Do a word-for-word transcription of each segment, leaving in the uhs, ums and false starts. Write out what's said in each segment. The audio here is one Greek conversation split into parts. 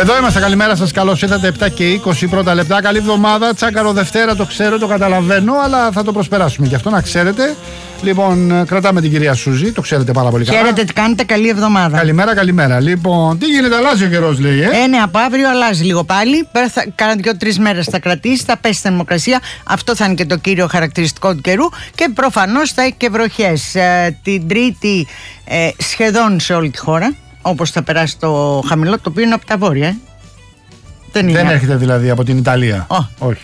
Εδώ είμαστε, καλημέρα σας, καλώς ήρθατε. Επτά και είκοσι πρώτα λεπτά. Καλή εβδομάδα. Τσάκαρο Δευτέρα, το ξέρω, το καταλαβαίνω, αλλά θα το προσπεράσουμε και αυτό να ξέρετε. Λοιπόν, κρατάμε την κυρία Σούζη, το ξέρετε πάρα πολύ καλά. Χαίρετε, τι κάνετε, καλή εβδομάδα. Καλημέρα, καλημέρα. Λοιπόν, τι γίνεται, αλλάζει ο καιρός, λέει. Ε, ε ναι, από αύριο αλλάζει λίγο πάλι. Κάνα δύο-τρει μέρες θα κρατήσει, θα πέσει η θερμοκρασία. Αυτό θα είναι και το κύριο χαρακτηριστικό του καιρού. Και προφανώς θα έχει και βροχές. Ε, την Τρίτη ε, σχεδόν σε όλη τη χώρα. Όπως θα περάσει το χαμηλό, το οποίο είναι από τα βόρεια. Ε. Δεν, δεν έρχεται δηλαδή από την Ιταλία. Oh. Όχι.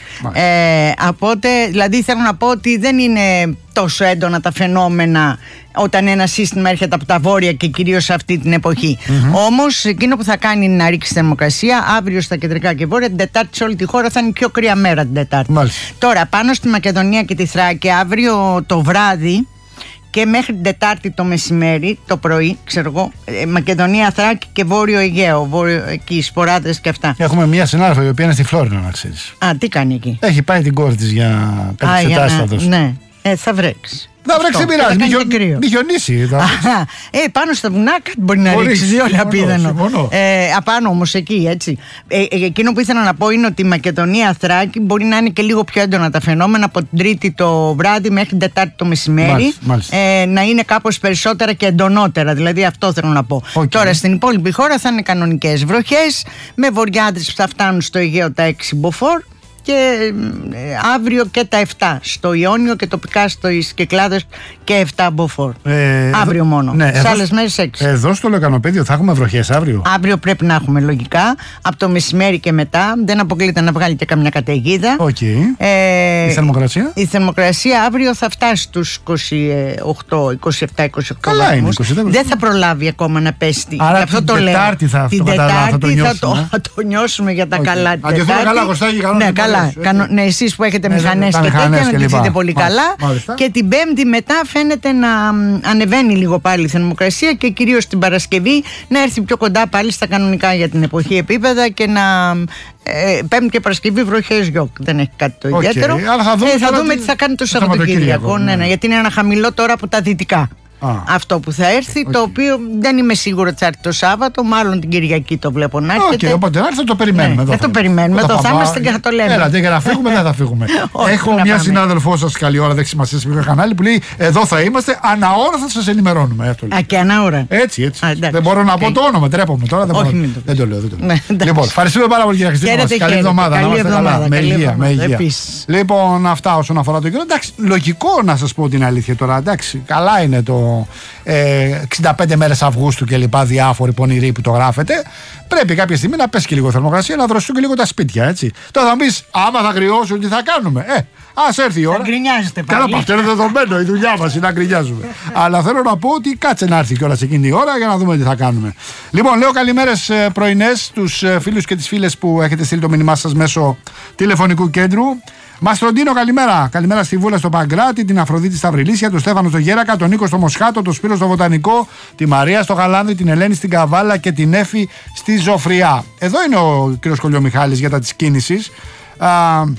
Ε, οπότε, δηλαδή θέλω να πω ότι δεν είναι τόσο έντονα τα φαινόμενα όταν ένα σύστημα έρχεται από τα βόρεια και κυρίως αυτή την εποχή. Mm-hmm. Όμως εκείνο που θα κάνει είναι να ρίξει θερμοκρασία. Αύριο στα κεντρικά και βόρεια, την Τετάρτη σε όλη τη χώρα θα είναι πιο κρύα μέρα την Τετάρτη. Μάλιστα. Τώρα πάνω στη Μακεδονία και τη Θράκη, αύριο το βράδυ και μέχρι την Τετάρτη το μεσημέρι, το πρωί, ξέρω εγώ, ε, Μακεδονία, Θράκη και Βόρειο Αιγαίο, βόρειο, εκεί, Σποράδες και αυτά. Έχουμε μια συνάδελφα η οποία είναι στη Φλόρινα, να ξέρεις. Α, τι κάνει εκεί? Έχει πάει την κόρη της για κάτι εξετάσεις θα δώσει. Ναι, ε, θα βρέξει. Θα βρέξει, δεν πειράζει, μη χιονίσει. Ε, πάνω στα βουνά κάτι μπορεί να ρίξει, διόλου απίθανο. Ε, απάνω όμως εκεί, έτσι. Ε, εκείνο που ήθελα να πω είναι ότι η Μακεδονία, Θράκη μπορεί να είναι και λίγο πιο έντονα τα φαινόμενα από την Τρίτη το βράδυ μέχρι την Τετάρτη το μεσημέρι. Μάλιστα, μάλιστα. Ε, να είναι κάπως περισσότερα και εντονότερα. Δηλαδή αυτό θέλω να πω. Okay. Τώρα στην υπόλοιπη χώρα θα είναι κανονικές βροχές με βοριάδες που θα φτάνουν στο Αιγαίο τα έξι μποφόρ. Και ε, αύριο και τα επτά στο Ιόνιο και τοπικά στις Κυκλάδες και επτά μποφόρ. Ε, αύριο μόνο. Ναι, σε άλλες μέρες έξι. Εδώ στο Λεκανοπέδιο θα έχουμε βροχές αύριο. Αύριο πρέπει να έχουμε λογικά. Από το μεσημέρι και μετά. Δεν αποκλείται να βγάλει και καμιά καταιγίδα. Okay. Ε, η θερμοκρασία. Η θερμοκρασία αύριο θα φτάσει στους είκοσι οκτώ, είκοσι επτά, είκοσι οκτώ Καλά βαθμούς. Είναι, είκοσι, δεν θα προλάβει ακόμα να πέσει. Άρα αυτό την το Τετάρτη θα, την το Τετάρτη θα το νιώσουμε. Θα το, θα το νιώσουμε για τα okay. καλά. Αντιθέτω καλά, Κωστάκη, καλά. Ναι, καλά. Κανο, ναι, εσείς που έχετε μηχανές και τέτοια να την δείτε πολύ καλά. Μάλιστα. Και την Πέμπτη μετά φαίνεται να ανεβαίνει λίγο πάλι η θερμοκρασία και κυρίως την Παρασκευή να έρθει πιο κοντά πάλι στα κανονικά για την εποχή επίπεδα και να ε, Πέμπτη και Παρασκευή βροχές γιοκ. Δεν έχει κάτι το ιδιαίτερο. Okay. Αλλά θα δούμε, ε, θα δούμε τι θα κάνει το Σαββατοκύριακο. Ναι, ναι, γιατί είναι ένα χαμηλό τώρα από τα δυτικά. Ah. Αυτό που θα έρθει, okay. το οποίο δεν είμαι σίγουρο ότι θα έρθει το Σάββατο, μάλλον την Κυριακή το βλέπω να έρχεται. Okay, οπότε θα το περιμένουμε. Ναι, εδώ το περιμένουμε, εδώ θα είμαστε και θα το λέμε. Έλατε, για να φύγουμε, δεν θα φύγουμε. Έχω μια πάμε. συνάδελφό σας, καλή ώρα, δεν έχει σημασία σε ποιο κανάλι, που λέει εδώ θα είμαστε, ανά ώρα θα σας ενημερώνουμε. Α, και ανά ώρα. Έτσι, έτσι. Α, δεν μπορώ να πω το όνομα, τρέπομαι τώρα. Δεν, Όχι, μπορώ, το δεν το λέω. Δεν το λέω. Ναι, λοιπόν, ευχαριστούμε πάρα πολύ κύριε Χριστίνα. Καλή εβδομάδα. Με υγεία. Λοιπόν, αυτά όσον αφορά το καιρό. Εντάξει, λογικό να σας πω την αλήθεια τώρα. Εντάξει, καλά είναι το εξήντα πέντε μέρες Αυγούστου και λοιπά, διάφοροι πονηροί που το γράφετε. Πρέπει κάποια στιγμή να πέσει και λίγο θερμοκρασία, να δροσιστούν και λίγο τα σπίτια, έτσι. Τώρα θα μου πεις, άμα θα κρυώσουν, τι θα κάνουμε. Ε, ας έρθει η ώρα. Θα γκρινιάζετε πάλι. Καλά, αυτό είναι δεδομένο, η δουλειά μας είναι να γκρινιάζουμε. Αλλά θέλω να πω ότι κάτσε να έρθει κιόλας εκείνη η ώρα για να δούμε τι θα κάνουμε. Λοιπόν, λέω καλημέρες πρωινές στους φίλους και τις φίλες που έχετε στείλει το μήνυμά σας μέσω τηλεφωνικού κέντρου. Μαστροντίνο, καλημέρα. Καλημέρα στη Βούλα στο Παγκράτη, την Αφροδίτη στα Βρυλίσια, τον Στέφανο στο Γέρακα, τον Νίκο στο Μοσχάτο, τον Σπύρο στο Βοτανικό, τη Μαρία στο Γαλάνδρι, την Ελένη στην Καβάλα και την Έφη στη Ζωφριά. Εδώ είναι ο κ. Κολιομιχάλης για τα της κίνησης. Α,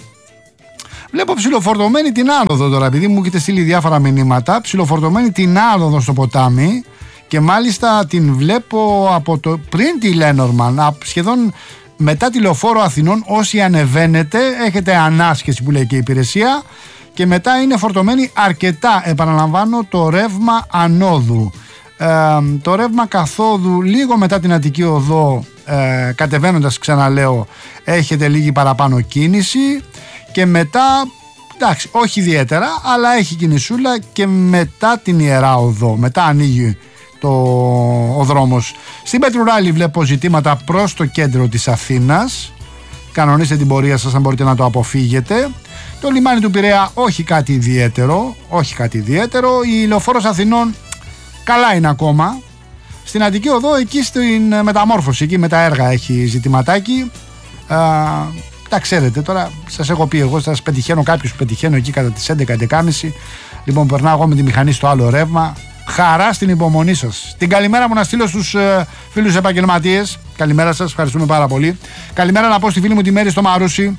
βλέπω ψιλοφορτωμένη την άνοδο τώρα, επειδή μου έχετε στείλει διάφορα μηνύματα. Ψιλοφορτωμένη την άνοδο στο ποτάμι και μάλιστα την βλέπω από το πριν τη Λένορμαν, σχεδόν. Μετά τη Λεωφόρο Αθηνών, όσοι ανεβαίνετε, έχετε ανάσχεση που λέει και η υπηρεσία και μετά είναι φορτωμένη αρκετά, επαναλαμβάνω, το ρεύμα ανόδου. Ε, το ρεύμα καθόδου λίγο μετά την Αττική Οδό, ε, κατεβαίνοντας ξαναλέω, έχετε λίγη παραπάνω κίνηση και μετά, εντάξει, όχι ιδιαίτερα, αλλά έχει κινησούλα και μετά την Ιερά Οδό, μετά ανοίγει Το, ο δρόμος. Στην Πετρουράλη βλέπω ζητήματα προς το κέντρο της Αθήνας. Κανονίστε την πορεία σας αν μπορείτε να το αποφύγετε. Το λιμάνι του Πειραιά όχι κάτι ιδιαίτερο. Όχι κάτι ιδιαίτερο. Η Λεωφόρος Αθηνών καλά είναι ακόμα. Στην Αττική Οδό εκεί στην μεταμόρφωση, εκεί με τα έργα έχει ζητηματάκι. Α, τα ξέρετε τώρα, σας έχω πει εγώ, σας πετυχαίνω κάποιους που πετυχαίνω εκεί κατά τις έντεκα έντεκα και μισή. Λοιπόν, περνάω εγώ με τη μηχανή στο άλλο ρεύμα. Χαρά στην υπομονή σας. Την καλημέρα μου να στείλω στους ε, φίλους επαγγελματίες. Καλημέρα σας, ευχαριστούμε πάρα πολύ. Καλημέρα να πω στη φίλη μου τη Μέρη στο Μαρούσι.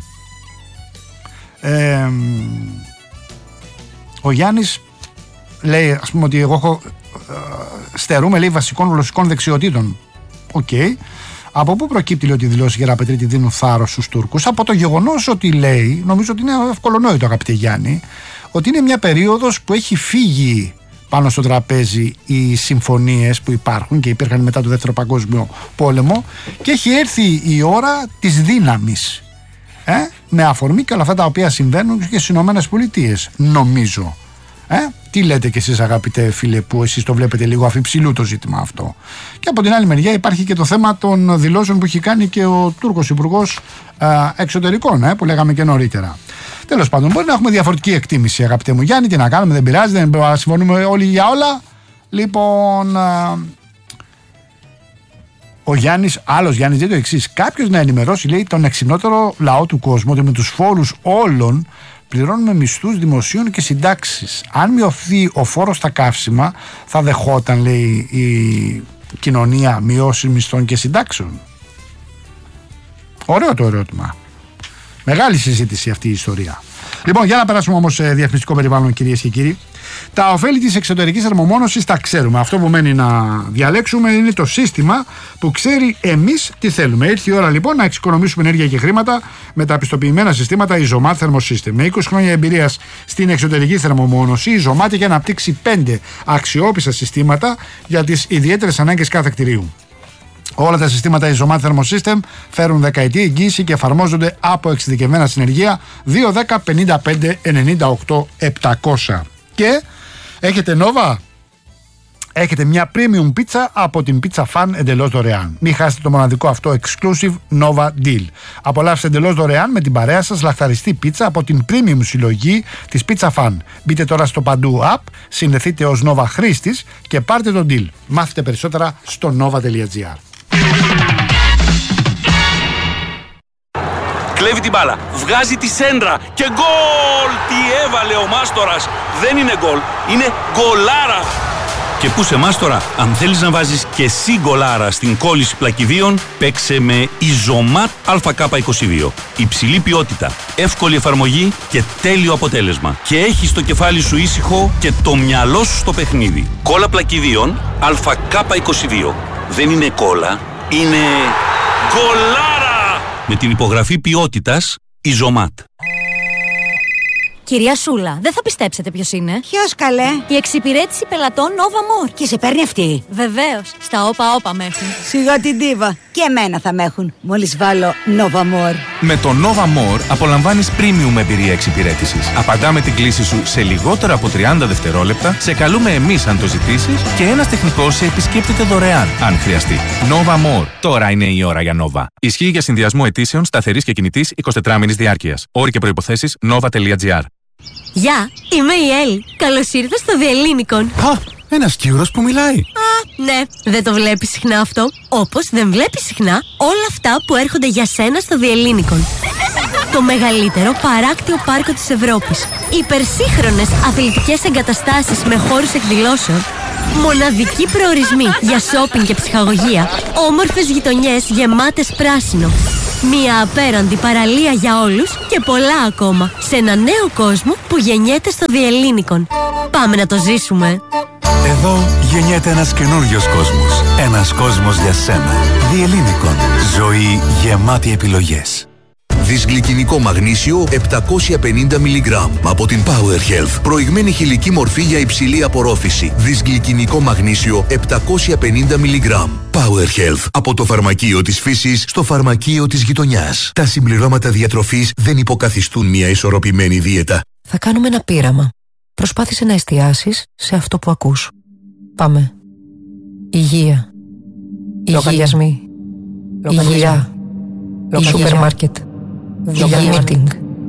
Ε, ο Γιάννης λέει, ας πούμε, ότι εγώ έχω, ε, στερούμε, λέει, βασικών γλωσσικών δεξιοτήτων. Οκ. Okay. Από πού προκύπτει, λέει, ότι οι δηλώσεις Γεραπετρίτη δίνουν θάρρος στους Τούρκους? Από το γεγονός ότι λέει, νομίζω ότι είναι ευκολονόητο, αγαπητέ Γιάννη, ότι είναι μια περίοδος που έχει φύγει πάνω στο τραπέζι οι συμφωνίες που υπάρχουν και υπήρχαν μετά το Δεύτερο Παγκόσμιο Πόλεμο και έχει έρθει η ώρα της δύναμης, ε? με αφορμή και όλα αυτά τα οποία συμβαίνουν και στις Ηνωμένες Πολιτείες, νομίζω. Ε? Τι λέτε κι εσείς, αγαπητέ φίλε, που εσείς το βλέπετε λίγο αφιψηλού το ζήτημα αυτό? Και από την άλλη μεριά υπάρχει και το θέμα των δηλώσεων που έχει κάνει και ο Τούρκος Υπουργός ε, Εξωτερικών, ε, που λέγαμε και νωρίτερα. Τέλος πάντων, μπορεί να έχουμε διαφορετική εκτίμηση, αγαπητέ μου Γιάννη, τι να κάνουμε, δεν πειράζει, δεν συμφωνούμε όλοι για όλα. Λοιπόν, ε, ο Γιάννης, άλλος Γιάννης, λέει το εξής: κάποιος να ενημερώσει, λέει, τον εξυπνότερο λαό του κόσμου ότι με τους φόρους όλων πληρώνουμε μισθούς δημοσίων και συντάξεις. Αν μειωθεί ο φόρος στα καύσιμα, θα δεχόταν, λέει, η κοινωνία μειώσεις μισθών και συντάξεων? Ωραίο το ερώτημα. Μεγάλη συζήτηση αυτή η ιστορία. Λοιπόν, για να περάσουμε όμως σε διαφημιστικό περιβάλλον, κυρίες και κύριοι. Τα ωφέλη της εξωτερικής θερμομόνωσης τα ξέρουμε. Αυτό που μένει να διαλέξουμε είναι το σύστημα που ξέρει εμείς τι θέλουμε. Ήρθε η ώρα λοιπόν να εξοικονομήσουμε ενέργεια και χρήματα με τα πιστοποιημένα συστήματα Isomat Thermosystem. Με είκοσι χρόνια εμπειρίας στην εξωτερική θερμομόνωση, η Isomat έχει αναπτύξει πέντε αξιόπιστα συστήματα για τις ιδιαίτερες ανάγκες κάθε κτηρίου. Όλα τα συστήματα Isomat Thermosystem φέρουν δεκαετή εγγύηση και εφαρμόζονται από εξειδικευμένα συνεργεία δύο δέκα πενήντα πέντε ενενήντα οκτώ επτακόσια. Και έχετε Nova, έχετε μια premium πίτσα από την Pizza Fan εντελώς δωρεάν. Μην χάσετε το μοναδικό αυτό exclusive Nova Deal. Απολαύστε εντελώς δωρεάν με την παρέα σας λαχταριστή πίτσα από την premium συλλογή της Pizza Fan. Μπείτε τώρα στο Παντού app, συνδεθείτε ως Nova χρήστης και πάρτε το deal. Μάθετε περισσότερα στο nova τελεία gr. Κλέβει την μπάλα, βγάζει τη σέντρα και γκολ! Τι έβαλε ο Μάστορας! Δεν είναι γκολ, είναι γκολάρα! Και πού σε Μάστορα, αν θέλεις να βάζεις και εσύ γκολάρα στην κόλληση πλακιδίων, παίξε με Isomat Α Κ είκοσι δύο. Υψηλή ποιότητα, εύκολη εφαρμογή και τέλειο αποτέλεσμα. Και έχεις το κεφάλι σου ήσυχο και το μυαλό σου στο παιχνίδι. Κόλλα πλακιδίων Α Κ είκοσι δύο. Δεν είναι κόλλα, είναι γκολάρα! Με την υπογραφή ποιότητας Isomat. Κυρία Σούλα, δεν θα πιστέψετε ποιος είναι. Ποιος, καλέ? Η εξυπηρέτηση πελατών Nova More. Και σε παίρνει αυτή? Βεβαίως, στα όπα όπα με έχουν. Σιγά την τίβα. Και εμένα θα με έχουν, μόλις βάλω Nova More. Με το Nova More απολαμβάνεις premium εμπειρία εξυπηρέτησης. Απαντάμε την κλήση σου σε λιγότερα από τριάντα δευτερόλεπτα, σε καλούμε εμείς αν το ζητήσεις και ένας τεχνικός σε επισκέπτεται δωρεάν αν χρειαστεί. Nova More. Τώρα είναι η ώρα για Nova. Ισχύει για συνδυασμό αιτήσεων σταθερής και κινητής εικοσιτετράμηνης διάρκειας. Όροι και προϋποθέσεις nova τελεία gr. Γεια, είμαι η Έλλη. Καλώς ήρθες στο Διελλήνικον. Α, ένας Κύρος που μιλάει. Α, ναι, δεν το βλέπεις συχνά αυτό. Όπως δεν βλέπεις συχνά όλα αυτά που έρχονται για σένα στο Διελλήνικον. Το μεγαλύτερο παράκτιο πάρκο της Ευρώπης. Υπερσύγχρονες αθλητικές εγκαταστάσεις με χώρους εκδηλώσεων. Μοναδικοί προορισμοί για σόπινγκ και ψυχαγωγία. Όμορφες γειτονιές γεμάτες πράσινο. Μία απέραντη παραλία για όλους και πολλά ακόμα. Σε ένα νέο κόσμο που γεννιέται στο Διελλήνικον. Πάμε να το ζήσουμε. Εδώ γεννιέται ένας καινούριος κόσμος. Ένας κόσμος για σένα. Διελλήνικον. Ζωή γεμάτη επιλογές. Δυσγλυκινικό μαγνήσιο επτακόσια πενήντα μιλιγκράμμ από την Power Health. Προηγμένη χηλική μορφή για υψηλή απορρόφηση. Δυσγλυκινικό μαγνήσιο επτακόσια πενήντα μιλιγκράμμ. Power Health. Από το φαρμακείο της φύσης στο φαρμακείο της γειτονιάς. Τα συμπληρώματα διατροφής δεν υποκαθιστούν μια ισορροπημένη δίαιτα. Θα κάνουμε ένα πείραμα. Προσπάθησε να εστιάσεις σε αυτό που ακούς. Πάμε. Υγεία. Λογαριασμοί. Υγεία. Σούπερ μάρκετ. Meeting.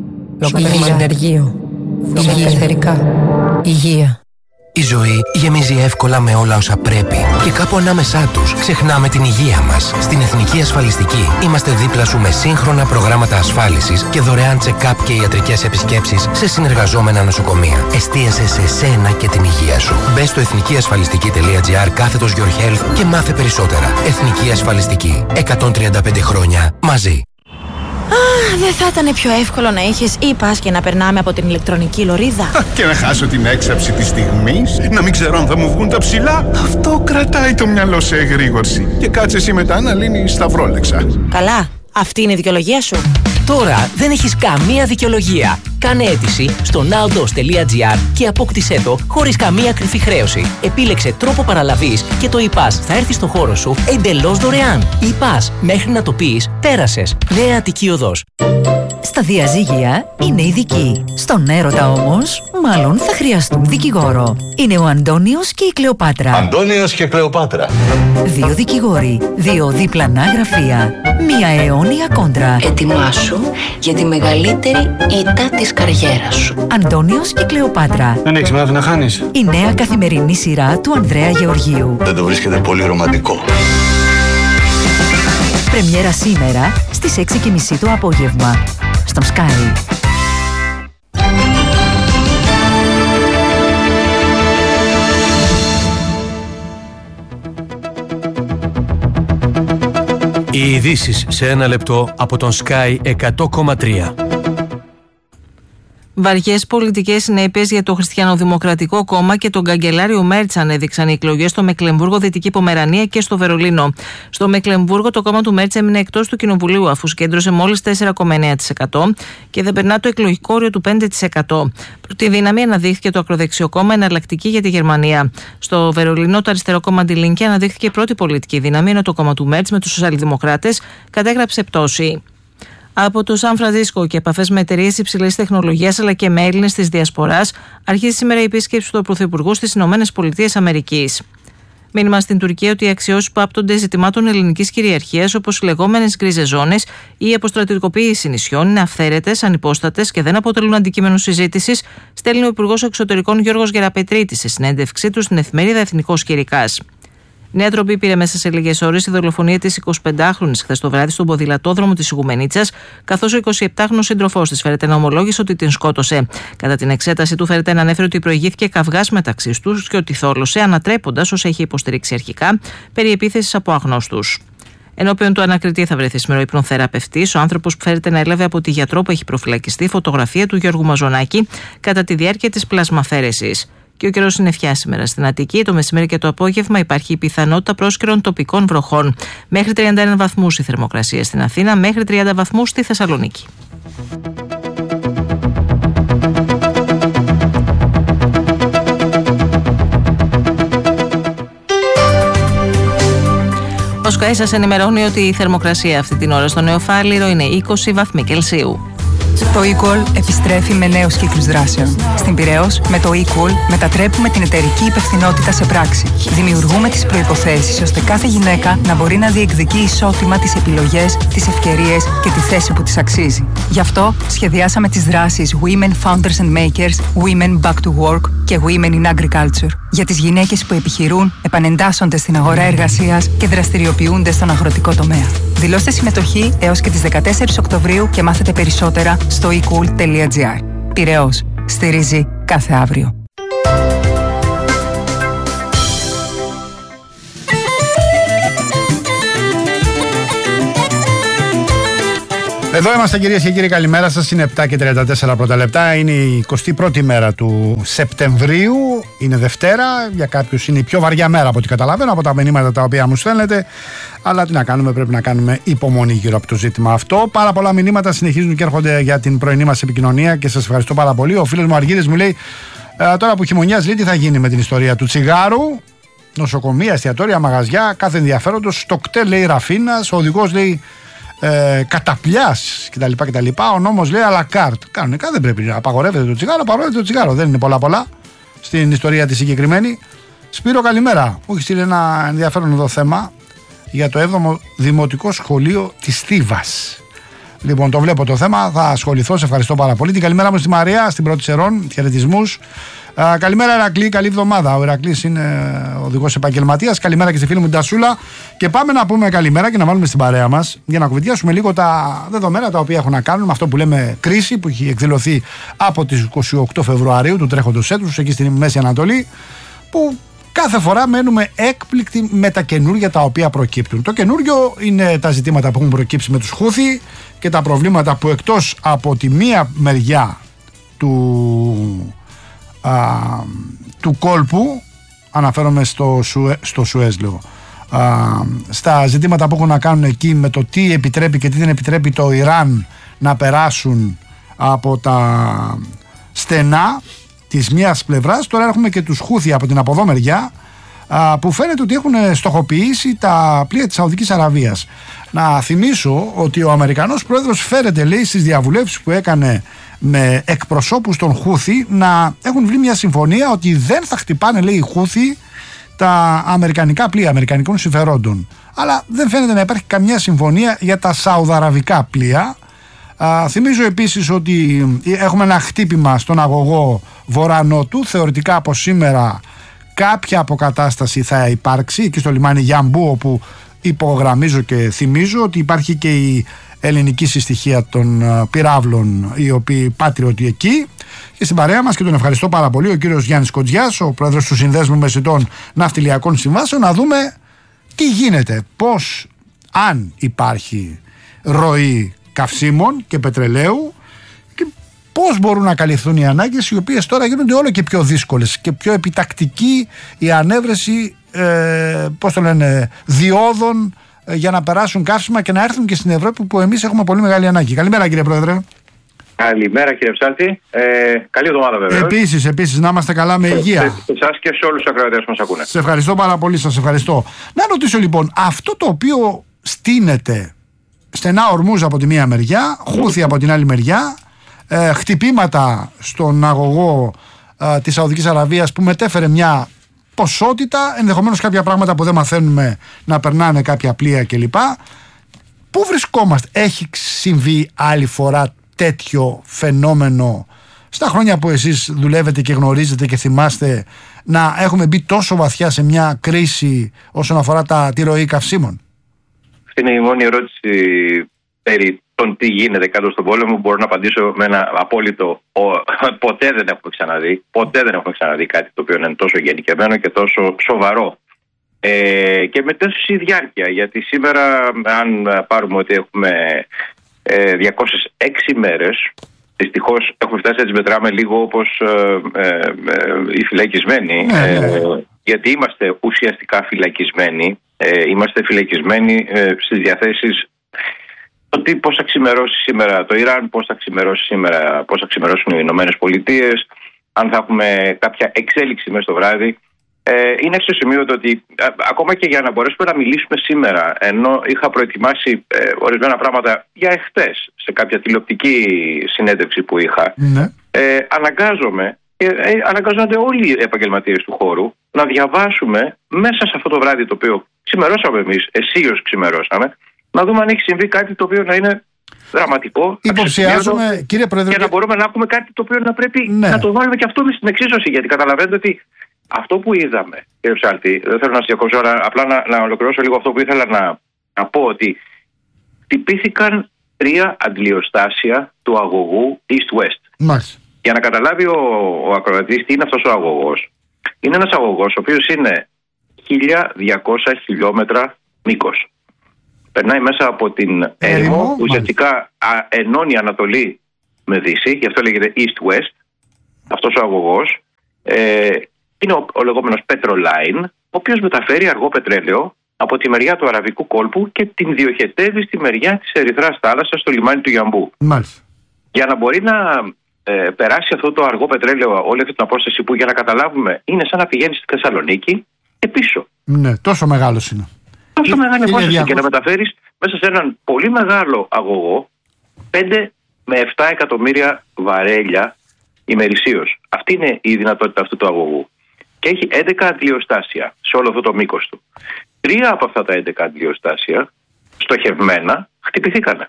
Συνεργείο. Ελευθερικά. Υγεία. Η ζωή γεμίζει εύκολα με όλα όσα πρέπει και κάπου ανάμεσά τους ξεχνάμε την υγεία μας. Στην Εθνική Ασφαλιστική είμαστε δίπλα σου με σύγχρονα προγράμματα ασφάλισης και δωρεάν check-up και ιατρικές επισκέψεις σε συνεργαζόμενα νοσοκομεία. Εστίασε σε σένα και την υγεία σου. Μπες στο εθνικιασφαλιστική τελεία gr κάθετος Your Health και μάθε περισσότερα. Εθνική Ασφαλιστική. εκατόν τριάντα πέντε χρόνια μαζί. Δεν θα ήταν πιο εύκολο να είχες e-pass και να περνάμε από την ηλεκτρονική λωρίδα? Και να χάσω την έξαψη της στιγμής, να μην ξέρω αν θα μου βγουν τα ψηλά. Αυτό κρατάει το μυαλό σε εγρήγορση. Και κάτσε εσύ μετά να λύνεις σταυρόλεξα. Καλά, αυτή είναι η δικαιολογία σου. Τώρα δεν έχεις καμία δικαιολογία. Κάνε αίτηση στο nowdos τελεία gr και απόκτησέ το χωρίς καμία κρυφή χρέωση. Επίλεξε τρόπο παραλαβής και το e-pass θα έρθει στο χώρο σου εντελώς δωρεάν. E-pass, μέχρι να το πεις, πέρασες. Νέα Αττική Οδός. Στα διαζύγια είναι ειδικοί. Στον έρωτα όμως, μάλλον θα χρειαστούν δικηγόρο. Είναι ο Αντώνιος και η Κλεοπάτρα. Αντώνιος και Κλεοπάτρα. Δύο δικηγόροι, δύο διπλανά γραφεία, μία αιώνια κόντρα. Ετοιμάσου για τη μεγαλύτερη ήττα της καριέρας σου. Αντώνιος και Κλεοπάτρα. Δεν έχεις μάθει να χάνεις. Η νέα καθημερινή σειρά του Ανδρέα Γεωργίου. Δεν το βρίσκεται πολύ ρομαντικό? Πρεμιέρα σήμερα στις έξι και μισή το απόγευμα στον Sky. Οι ειδήσεις σε ένα λεπτό από τον Sky εκατό κόμμα τρία. Βαριές πολιτικές συνέπειες για το Χριστιανοδημοκρατικό Κόμμα και τον καγκελάριο Μέρτς ανέδειξαν οι εκλογές στο Μεκλεμβούργο, Δυτική Πομερανία και στο Βερολίνο. Στο Μεκλεμβούργο, το κόμμα του Μέρτς έμεινε εκτός του κοινοβουλίου, αφού συγκέντρωσε μόλις τέσσερα κόμμα εννέα τοις εκατό και δεν περνά το εκλογικό όριο του πέντε τοις εκατό. Πρώτη δύναμη αναδείχθηκε το ακροδεξιό κόμμα Εναλλακτική για τη Γερμανία. Στο Βερολίνο, το αριστερό κόμμα Die Linke αναδείχθηκε πρώτη πολιτική δύναμη, ενώ το κόμμα του Μέρτς με τους Σοσιαλδημοκράτες κατέγραψε πτώση. Από το Σαν Φρανσίσκο και επαφές με εταιρείες υψηλής τεχνολογίας αλλά και με Έλληνες της Διασποράς, αρχίζει σήμερα η επίσκεψη του Πρωθυπουργού στις ΗΠΑ. Μήνυμα στην Τουρκία ότι οι αξιώσεις που άπτονται ζητημάτων ελληνικής κυριαρχίας, όπως οι λεγόμενες γκρίζες ζώνες ή η αποστρατιωτικοποίηση νησιών, είναι αυθαίρετες, ανυπόστατες και δεν αποτελούν αντικείμενο συζήτησης, στέλνει ο Υπουργός Εξωτερικών Γιώργος Γεραπετρίτης σε συνέντευξή του στην εφημερίδα Εθνικός Κηρυκάς. Νέα τροπή πήρε μέσα σε λίγες ώρες η δολοφονία της εικοσιπεντάχρονης χθες το βράδυ στον ποδηλατόδρομο της Ιγουμενίτσας, καθώς ο εικοσιεπτάχρονος σύντροφός της φέρεται να ομολόγησε ότι την σκότωσε. Κατά την εξέταση του, φέρεται να ανέφερε ότι προηγήθηκε καυγάς μεταξύ τους και ότι θόλωσε, ανατρέποντας όσα είχε υποστηρίξει αρχικά περί επίθεσης από αγνώστους. Ενώπιον του ανακριτή θα βρεθεί σήμερα ο υπνοθεραπευτής, ο άνθρωπος που φέρεται να έλαβε από τη γιατρό που έχει προφυλακιστεί φωτογραφία του Γιώργου Μαζονάκη κατά τη διάρκεια της πλασμαθέρεσης. Και ο καιρός είναι φιά σήμερα στην Αττική. Το μεσημέρι και το απόγευμα υπάρχει η πιθανότητα πρόσκαιρων τοπικών βροχών. Μέχρι τριάντα ένα βαθμούς η θερμοκρασία στην Αθήνα, μέχρι τριάντα βαθμούς στη Θεσσαλονίκη. Ο Sky σας ενημερώνει ότι η θερμοκρασία αυτή την ώρα στο Νεοφάλιρο είναι είκοσι βαθμοί Κελσίου. Το eCall επιστρέφει με νέους κύκλους δράσεων. Στην Πειραιώς, με το eCall μετατρέπουμε την εταιρική υπευθυνότητα σε πράξη. Δημιουργούμε τις προϋποθέσεις ώστε κάθε γυναίκα να μπορεί να διεκδικεί ισότιμα τις επιλογές, τις ευκαιρίες και τη θέση που της αξίζει. Γι' αυτό σχεδιάσαμε τις δράσεις Women Founders and Makers, Women Back to Work και Women in Agriculture. Για τις γυναίκες που επιχειρούν, επανεντάσσονται στην αγορά εργασίας και δραστηριοποιούνται στον αγροτικό τομέα. Δηλώστε συμμετοχή έως και τις δεκατέσσερις Οκτωβρίου και μάθετε περισσότερα στο ecool τελεία gr. Πειραιώς. Στηρίζει κάθε αύριο. Εδώ είμαστε κυρίες και κύριοι, καλημέρα σας. Είναι επτά και τριάντα τέσσερα πρώτα λεπτά. Είναι η εικοστή πρώτη μέρα του Σεπτεμβρίου. Είναι Δευτέρα. Για κάποιους είναι η πιο βαριά μέρα από ό,τι καταλαβαίνω από τα μηνύματα τα οποία μου στέλνετε. Αλλά τι να κάνουμε, πρέπει να κάνουμε υπομονή γύρω από το ζήτημα αυτό. Πάρα πολλά μηνύματα συνεχίζουν και έρχονται για την πρωινή μας επικοινωνία και σας ευχαριστώ πάρα πολύ. Ο φίλος μου Αργύρης μου λέει: τώρα που χειμωνιάζει, λέει, τι θα γίνει με την ιστορία του τσιγάρου. Νοσοκομεία, εστιατόρια, μαγαζιά, κάθε ενδιαφέροντος. Στο κτέλ, λέει, Ραφίνας. Ο οδηγός, λέει, Ε, καταπλιάς κτλ, κτλ. Ο νόμος λέει à la carte. Κανονικά δεν πρέπει να απαγορεύεται το τσιγάρο, απαγορεύεται το τσιγάρο. Δεν είναι πολλά πολλά στην ιστορία τη συγκεκριμένη. Σπύρο, καλημέρα. Μου έχει στείλει ένα ενδιαφέρον εδώ θέμα για το έβδομο Δημοτικό Σχολείο της Θήβας. Λοιπόν, το βλέπω το θέμα, θα ασχοληθώ, σε ευχαριστώ πάρα πολύ. Την καλημέρα μου στη Μαρία, στην Πρώτη Σερών, χαιρετισμούς. Uh, καλημέρα Ηρακλή, καλή εβδομάδα. Ο Ηρακλής είναι οδηγός επαγγελματίας. Καλημέρα και στη φίλη μου Ντασούλα. Και πάμε να πούμε καλημέρα και να βάλουμε στην παρέα μας για να κουβεντιάσουμε λίγο τα δεδομένα τα οποία έχουν να κάνουν με αυτό που λέμε κρίση, που έχει εκδηλωθεί από τις είκοσι οκτώ Φεβρουαρίου του τρέχοντος έτους εκεί στη Μέση Ανατολή, που κάθε φορά μένουμε έκπληκτοι με τα καινούργια τα οποία προκύπτουν. Το καινούριο είναι τα ζητήματα που έχουν προκύψει με τους Χούθι και τα προβλήματα που εκτός από τη μία μεριά του, α, του κόλπου, αναφέρομαι στο, Σουε, στο Σουέζ λέω, α, στα ζητήματα που έχουν να κάνουν εκεί με το τι επιτρέπει και τι δεν επιτρέπει το Ιράν να περάσουν από τα στενά της μιας πλευράς. Τώρα έχουμε και τους Χούθι από την από εδώ μεριά, α, που φαίνεται ότι έχουν στοχοποιήσει τα πλοία της Σαουδικής Αραβίας. Να θυμίσω ότι ο Αμερικανός πρόεδρος φέρεται, λέει, στις διαβουλεύσεις που έκανε με εκπροσώπους των Χούθι να έχουν βρει μια συμφωνία ότι δεν θα χτυπάνε, λέει, οι Χούθι τα αμερικανικά πλοία αμερικανικών συμφερόντων. Αλλά δεν φαίνεται να υπάρχει καμιά συμφωνία για τα σαουδαραβικά πλοία. Α, θυμίζω επίσης ότι έχουμε ένα χτύπημα στον αγωγό βορρά-νότου. Θεωρητικά από σήμερα κάποια αποκατάσταση θα υπάρξει εκεί στο λιμάνι Γιαμπού, όπου υπογραμμίζω και θυμίζω ότι υπάρχει και η ελληνική συστοιχία των πυράβλων, οι οποίοι πάτριωτοι εκεί. Και στην παρέα μας, και τον ευχαριστώ πάρα πολύ, ο κύριος Γιάννης Κοντζιάς, ο πρόεδρος του Συνδέσμου Μεσητών Ναυτιλιακών Συμβάσεων, να δούμε τι γίνεται, πώς, αν υπάρχει ροή καυσίμων και πετρελαίου και πώς μπορούν να καλυφθούν οι ανάγκες, οι οποίες τώρα γίνονται όλο και πιο δύσκολες και πιο επιτακτική η ανέβρεση, ε, πώς το λένε, διόδων ε, για να περάσουν καύσιμα και να έρθουν και στην Ευρώπη, που εμείς έχουμε πολύ μεγάλη ανάγκη. Καλημέρα, κύριε Πρόεδρε. Καλημέρα, κύριε Ψάλτη. Ε, καλή εβδομάδα, βέβαια. Επίσης, επίσης, να είμαστε καλά με υγεία. Σε εσάς και σε όλους τους ακροατές που μας ακούνε. Σε ευχαριστώ πάρα πολύ, σας ευχαριστώ. Να ρωτήσω λοιπόν, αυτό το οποίο στείνεται στενά ορμούς από τη μία μεριά, Χούθι από την άλλη μεριά, ε, χτυπήματα στον αγωγό ε, της Σαουδικής Αραβίας που μετέφερε μια ποσότητα, ενδεχομένως κάποια πράγματα που δεν μαθαίνουμε να περνάνε κάποια πλοία κλπ. Πού βρισκόμαστε? Έχει συμβεί άλλη φορά τέτοιο φαινόμενο στα χρόνια που εσείς δουλεύετε και γνωρίζετε και θυμάστε, να έχουμε μπει τόσο βαθιά σε μια κρίση όσον αφορά τα, τη ροή καυσίμων? Αυτή είναι η μόνη ερώτηση περί των τι γίνεται κάτω στον πόλεμο. Μπορώ να απαντήσω με ένα απόλυτο ο, ποτέ δεν έχουμε ξαναδεί ποτέ δεν έχουμε ξαναδεί κάτι το οποίο είναι τόσο γενικευμένο και τόσο σοβαρό ε, και με τόση διάρκεια. Γιατί σήμερα, αν πάρουμε ότι έχουμε ε, διακόσιες έξι μέρες, δυστυχώς έχουμε φτάσει να τις μετράμε λίγο όπως ε, ε, ε, οι φυλακισμένοι, ναι, ναι. Ε, γιατί είμαστε ουσιαστικά φυλακισμένοι. Ε, είμαστε φυλακισμένοι ε, στις διαθέσεις ότι πώς θα ξημερώσει σήμερα το Ιράν, πώς θα ξημερώσει σήμερα, πώς θα ξημερώσουν οι Ηνωμένες Πολιτείες, αν θα έχουμε κάποια εξέλιξη μέσα στο βράδυ. Ε, είναι στο σημείο το ότι α, ακόμα και για να μπορέσουμε να μιλήσουμε σήμερα, ενώ είχα προετοιμάσει ε, ορισμένα πράγματα για εχθές σε κάποια τηλεοπτική συνέντευξη που είχα, ναι. ε, αναγκάζομαι και ε, αναγκάζονται όλοι οι επαγγελματίες του χώρου να διαβάσουμε μέσα σε αυτό το βράδυ το οποίο ξημερώσαμε εμείς, εσείως ξημερώσαμε, να δούμε αν έχει συμβεί κάτι το οποίο να είναι δραματικό. Υποψιάζομαι, κύριε Πρόεδρε, και να μπορούμε να έχουμε κάτι το οποίο να πρέπει ναι. να το βάλουμε και αυτό στην εξίσωση. Γιατί καταλαβαίνετε ότι αυτό που είδαμε, κύριε Ψάλτη, δεν θέλω να σας διακόψω, απλά να, να ολοκληρώσω λίγο αυτό που ήθελα να, να πω, ότι χτυπήθηκαν τρία αντλιοστάσια του αγωγού East-West. Μάλιστα. Για να καταλάβει ο, ο ακροατής τι είναι αυτός ο αγωγός. Είναι ένας αγωγός ο οποίος είναι χίλια διακόσια χιλιόμετρα μήκος. Περνάει μέσα από την έρημο, ουσιαστικά ενώνει Ανατολή με Δύση, γι' αυτό λέγεται East-West. Αυτός ο αγωγός ε, είναι ο, ο λεγόμενος Petroline, ο οποίος μεταφέρει αργό πετρέλαιο από τη μεριά του Αραβικού κόλπου και την διοχετεύει στη μεριά της Ερυθράς θάλασσας στο λιμάνι του Γιαμπού. Μάλιστα. Για να μπορεί να ε, περάσει αυτό το αργό πετρέλαιο όλη αυτή την απόσταση που, για να καταλάβουμε, είναι σαν να πηγαίνει στη Θεσσαλονίκη και πίσω. Ναι, τόσο μεγάλος είναι. Τόσο μεγάλη απόσταση και να μεταφέρεις μέσα σε έναν πολύ μεγάλο αγωγό πέντε με επτά εκατομμύρια βαρέλια ημερησίως. Αυτή είναι η δυνατότητα αυτού του αγωγού. Και έχει έντεκα αντλιοστάσια σε όλο αυτό το μήκος του. Τρία από αυτά τα έντεκα αντλιοστάσια στοχευμένα χτυπηθήκανε.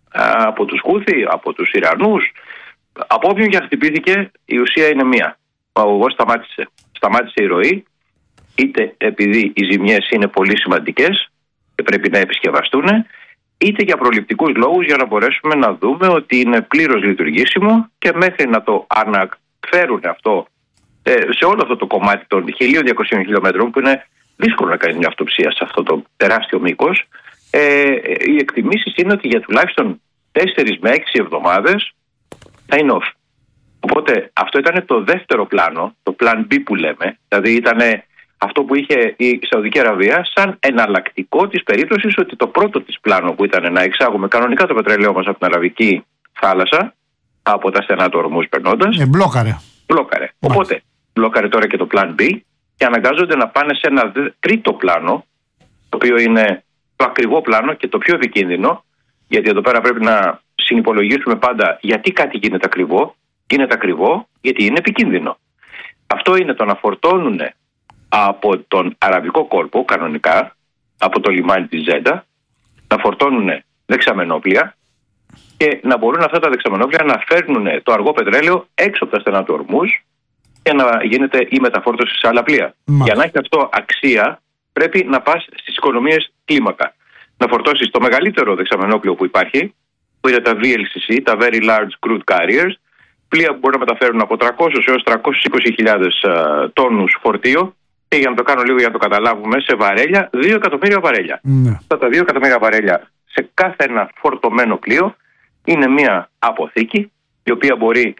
Από τους Χούθι, από τους Ιρανούς, από όποιον και χτυπήθηκε, η ουσία είναι μία. Ο αγωγός σταμάτησε. Σταμάτησε η ροή, είτε επειδή οι ζημιές είναι πολύ σημαντικές και πρέπει να επισκευαστούν, είτε για προληπτικούς λόγους, για να μπορέσουμε να δούμε ότι είναι πλήρως λειτουργήσιμο και μέχρι να το αναφέρουν αυτό ε, σε όλο αυτό το κομμάτι των χίλια διακοσίων χιλιόμετρων, που είναι δύσκολο να κάνει μια αυτοψία σε αυτό το τεράστιο μήκος, ε, οι εκτιμήσεις είναι ότι για τουλάχιστον τέσσερις με έξι εβδομάδες θα είναι off. Οπότε αυτό ήταν το δεύτερο πλάνο, το plan B που λέμε, δηλαδή ήταν αυτό που είχε η Σαουδική Αραβία σαν εναλλακτικό της περίπτωσης ότι το πρώτο της πλάνο, που ήταν να εξάγουμε κανονικά το πετρέλαιό μας από την Αραβική θάλασσα, από τα στενά του Ορμούζ περνώντας. Ε, μπλόκαρε. Μπλόκαρε. Οπότε μπλόκαρε τώρα και το plan B και αναγκάζονται να πάνε σε ένα τρίτο πλάνο, το οποίο είναι το ακριβό πλάνο και το πιο επικίνδυνο, γιατί εδώ πέρα πρέπει να συνυπολογίσουμε πάντα γιατί κάτι γίνεται ακριβό. Γίνεται ακριβό γιατί είναι επικίνδυνο. Αυτό είναι το να φορτώνουν από τον Αραβικό κόλπο, κανονικά, από το λιμάνι της Ζέντα, να φορτώνουν δεξαμενόπλια και να μπορούν αυτά τα δεξαμενόπλια να φέρνουν το αργό πετρέλαιο έξω από τα στενά του Ορμούζ και να γίνεται η μεταφόρτωση σε άλλα πλοία. Μα. Για να έχει αυτό αξία, πρέπει να πας στις οικονομίες κλίμακα. Να φορτώσεις το μεγαλύτερο δεξαμενόπλιο που υπάρχει, που είναι τα βι ελ σι σι, τα Very Large Crude Carriers, πλοία που μπορούν να μεταφέρουν από τριακόσιες έως τριακόσιες είκοσι χιλιάδες uh, τόνους φορτίο, και για να το κάνω λίγο για να το καταλάβουμε, σε βαρέλια, δύο εκατομμύρια βαρέλια. Ναι. Αυτά τα δύο εκατομμύρια βαρέλια σε κάθε ένα φορτωμένο πλοίο είναι μια αποθήκη η οποία μπορεί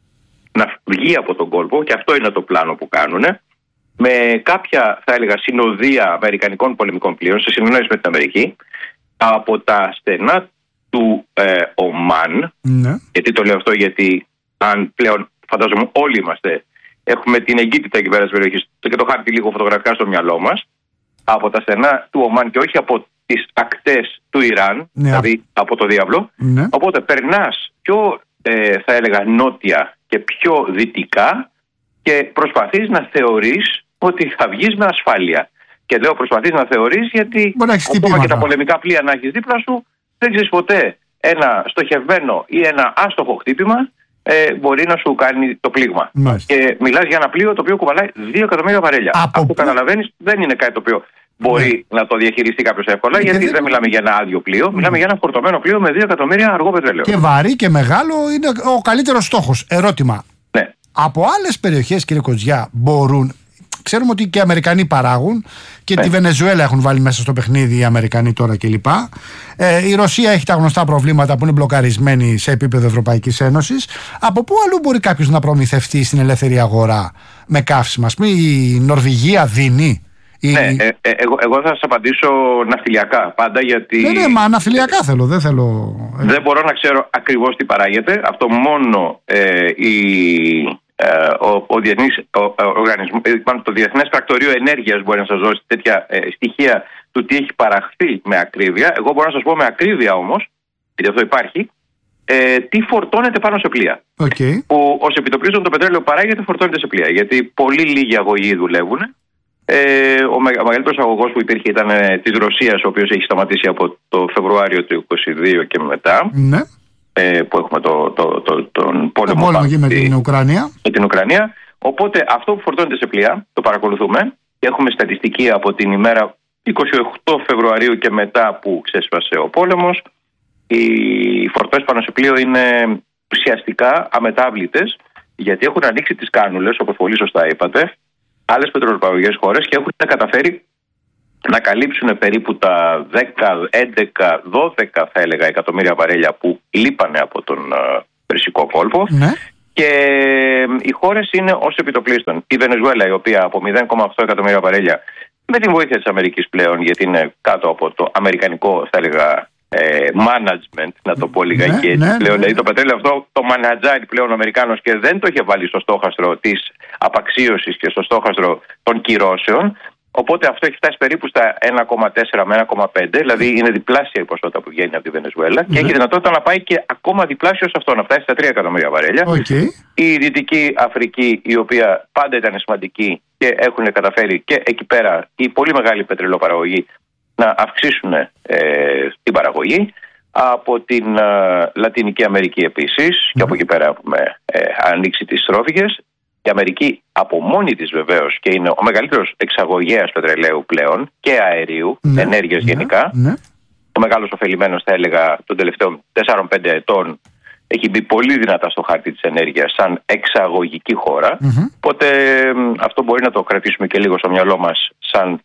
να βγει από τον κόλπο, και αυτό είναι το πλάνο που κάνουν, με κάποια, θα έλεγα, συνοδεία αμερικανικών πολεμικών πλοίων σε συνεννόηση με την Αμερική, από τα στενά του ε, Ομάν. Ναι. Γιατί το λέω αυτό? Γιατί αν πλέον φαντάζομαι όλοι είμαστε, έχουμε την εγκύτητα εκεί πέρα της περιοχής και το χάρτη λίγο φωτογραφικά στο μυαλό μας, από τα στενά του Ομάν και όχι από τις ακτές του Ιράν, ναι, δηλαδή από το διάβλο. Ναι. Οπότε περνάς πιο ε, θα έλεγα νότια και πιο δυτικά και προσπαθείς να θεωρείς ότι θα βγεις με ασφάλεια. Και λέω προσπαθείς να θεωρείς γιατί ακόμα και τα πολεμικά πλοία να έχεις δίπλα σου, δεν ξέρεις ποτέ ένα στοχευμένο ή ένα άστοχο χτύπημα ε, μπορεί να σου κάνει το πλήγμα. Μάλιστα. Και μιλάς για ένα πλοίο το οποίο κουβαλάει δύο εκατομμύρια βαρέλια. Από Αυτό που καταλαβαίνεις δεν είναι κάτι το οποίο μπορεί ναι. να το διαχειριστεί κάποιος εύκολα, γιατί δεν... δεν μιλάμε για ένα άδειο πλοίο, mm. μιλάμε για ένα φορτωμένο πλοίο με δύο εκατομμύρια αργό πετρέλαιο. Και βαρύ και μεγάλο, είναι ο καλύτερος στόχος. Ερώτημα. Ναι. Από άλλες περιοχές, κύριε Κοτζιά, μπορούν. Ξέρουμε ότι και οι Αμερικανοί παράγουν και ναι. τη Βενεζουέλα έχουν βάλει μέσα στο παιχνίδι οι Αμερικανοί τώρα κλπ. Ε, η Ρωσία έχει τα γνωστά προβλήματα που είναι μπλοκαρισμένη σε επίπεδο Ευρωπαϊκής Ένωσης. Από πού αλλού μπορεί κάποιος να προμηθευτεί στην ελεύθερη αγορά με καύσιμα? Ας πούμε, η Νορβηγία δίνει. Η... Ναι, ε, ε, εγώ, εγώ θα σας απαντήσω ναυτιλιακά πάντα, γιατί. Ναι, ναι, μα ναυτιλιακά θέλω, δεν θέλω. Δεν μπορώ να ξέρω ακριβώς τι παράγεται. Αυτό μόνο ε, η. Ο, ο, διεθνής, ο, ο, οργανισμός, το Διεθνές Πρακτορείο Ενέργειας μπορεί να σας δώσει τέτοια ε, στοιχεία του τι έχει παραχθεί με ακρίβεια. Εγώ μπορώ να σας πω με ακρίβεια όμως, γιατί αυτό υπάρχει, ε, τι φορτώνεται πάνω σε πλοία. Okay. Που ως επιτοπλίστων το πετρέλαιο παράγεται, φορτώνεται σε πλοία. Γιατί πολύ λίγοι αγωγοί δουλεύουν. Ε, ο, με, ο μεγαλύτερος αγωγός που υπήρχε ήταν ε, της Ρωσίας, ο οποίος έχει σταματήσει από το Φεβρουάριο του είκοσι δύο και μετά. Ναι. Που έχουμε το, το, το, τον πόλεμο, το πόλεμο με την Ουκρανία. Με την Ουκρανία. Οπότε αυτό που φορτώνεται σε πλοία το παρακολουθούμε και έχουμε στατιστική από την ημέρα είκοσι οκτώ Φεβρουαρίου και μετά που ξέσπασε ο πόλεμος. Οι φορτώσεις πάνω σε πλοίο είναι ουσιαστικά αμετάβλητες, γιατί έχουν ανοίξει τις κάνουλες, όπως πολύ σωστά είπατε, άλλες πετρελαιοπαραγωγικές χώρες και έχουν καταφέρει να καλύψουν περίπου τα δέκα, έντεκα, δώδεκα θα έλεγα εκατομμύρια βαρέλια που λείπανε από τον uh, Περσικό κόλπο. Ναι. Και uh, οι χώρες είναι ως επιτοπλίστων. Η Βενεζουέλα, η οποία από μηδέν κόμμα οκτώ εκατομμύρια βαρέλια, με την βοήθεια της Αμερικής πλέον, γιατί είναι κάτω από το αμερικανικό θα έλεγα ε, management, να το πω λίγα, ναι, και ναι, πλέον, ναι. Δηλαδή το πετρέλαιο αυτό το μανατζάρει πλέον ο Αμερικάνος και δεν το είχε βάλει στο στόχαστρο της απαξίωσης και στο στόχαστρο των κυρώσεων. Οπότε αυτό έχει φτάσει περίπου στα ένα κόμμα τέσσερα με ένα κόμμα πέντε, δηλαδή είναι διπλάσια η ποσότητα που βγαίνει από τη Βενεζουέλα, mm-hmm. και έχει δυνατότητα να πάει και ακόμα διπλάσιο σε αυτό, να φτάσει στα τρία εκατομμύρια βαρέλια. Okay. Η Δυτική Αφρική, η οποία πάντα ήταν σημαντική και έχουν καταφέρει και εκεί πέρα οι πολύ μεγάλοι πετρελαιοπαραγωγοί να αυξήσουν ε, την παραγωγή. Από την ε, Λατινική Αμερική επίσης, mm-hmm. και από εκεί πέρα έχουμε ε, ανοίξει τις στρόφιγγες. Η Αμερική από μόνη της βεβαίως και είναι ο μεγαλύτερος εξαγωγέας πετρελαίου πλέον και αερίου, ναι, ενέργειας ναι, γενικά. Ναι. Ο μεγάλος ωφελημένος θα έλεγα των τελευταίων τεσσάρων πέντε ετών έχει μπει πολύ δυνατά στο χάρτη της ενέργειας σαν εξαγωγική χώρα. Mm-hmm. Οπότε αυτό μπορεί να το κρατήσουμε και λίγο στο μυαλό μας σαν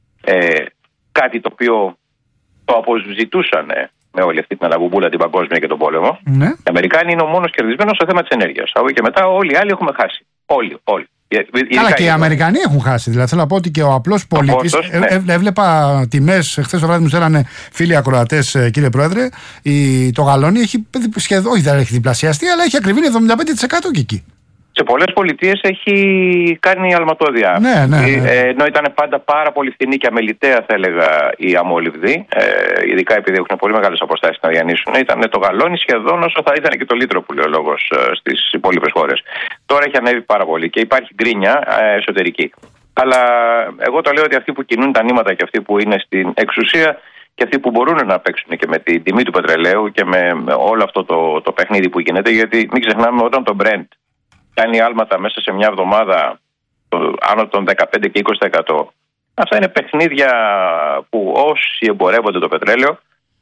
ε, κάτι το οποίο το αποζητούσαν με όλη αυτή την αναβουμπούλα την παγκόσμια και τον πόλεμο. Ναι. Οι Αμερικάνοι είναι ο μόνος κερδισμένος στο θέμα της ενέργειας. Από εκεί και μετά όλοι οι άλλοι έχουμε χάσει. Όλοι, όλοι. Αλλά και οι Αμερικανοί έχουν χάσει. Δηλαδή θέλω να πω ότι και ο απλός πολίτης. Ναι. Ε, ε, έβλεπα τιμές. Χθες το βράδυ μου στέλνανε φίλοι ακροατές, κύριε Πρόεδρε. Η, το γαλόνι έχει σχεδόν. Όχι, δεν έχει διπλασιαστεί, αλλά έχει ακριβήνει εβδομήντα πέντε τοις εκατό και εκεί. Σε πολλές πολιτείες έχει κάνει αλματώδια. Ναι, ναι, ναι. Ε, ενώ ήταν πάντα πάρα πολύ φθηνή και αμεληταία, θα έλεγα, η αμόλυβδη, ε, ειδικά επειδή έχουν πολύ μεγάλες αποστάσεις να διανύσουν, ήταν το γαλόνι σχεδόν όσο θα ήταν και το λίτρο που λέει ο λόγος ε, στις υπόλοιπες χώρες. Τώρα έχει ανέβει πάρα πολύ και υπάρχει γκρίνια ε, εσωτερική. Αλλά εγώ το λέω ότι αυτοί που κινούν τα νήματα και αυτοί που είναι στην εξουσία και αυτοί που μπορούν να παίξουν και με την τιμή του πετρελαίου και με, με όλο αυτό το, το παιχνίδι που γίνεται, γιατί μην ξεχνάμε όταν το Brent κάνει άλματα μέσα σε μια εβδομάδα άνω των δεκαπέντε και είκοσι τοις εκατό. Αυτά είναι παιχνίδια που όσοι εμπορεύονται το πετρέλαιο